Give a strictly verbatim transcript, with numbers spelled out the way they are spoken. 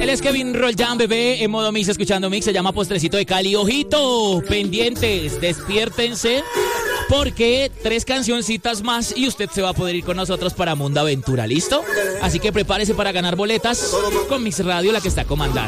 Él es Kevin Roldán, bebé, en modo mix, escuchando mix, se llama Postrecito de Cali. Ojito, pendientes, despiértense, porque tres cancioncitas más y usted se va a poder ir con nosotros para Mundo Aventura, ¿listo? Así que prepárese para ganar boletas con Mix Radio, la que está comandando.